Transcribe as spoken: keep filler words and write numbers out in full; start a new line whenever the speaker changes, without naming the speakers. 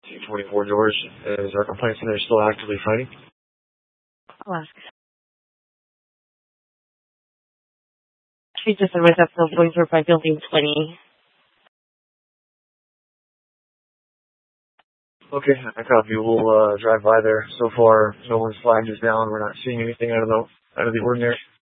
T twenty-four George, is our complaint center still actively fighting?
I'll ask. She's just in my depot going through by building twenty.
Okay, I copy. We'll uh, drive by there. So far, no one's flagged us down. We're not seeing anything out of the out of the ordinary.